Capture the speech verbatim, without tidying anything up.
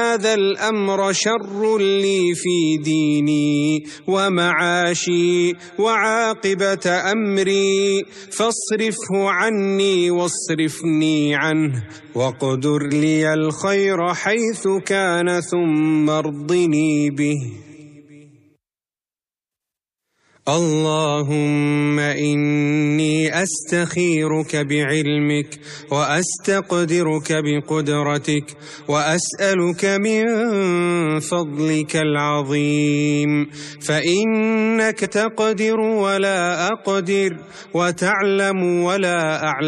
هذا الأمر شر لي في ديني ومعاشي وعاقبة أمري، فاصرفه عني واصرفني عنه، واقدر لي الخير حيث كان ثم ارضني به. اللهم إني أستخيرك بعلمك وأستقدرك بقدرتك وأسألك من فضلك العظيم، فإنك تقدر ولا أقدر وتعلم ولا أعلم.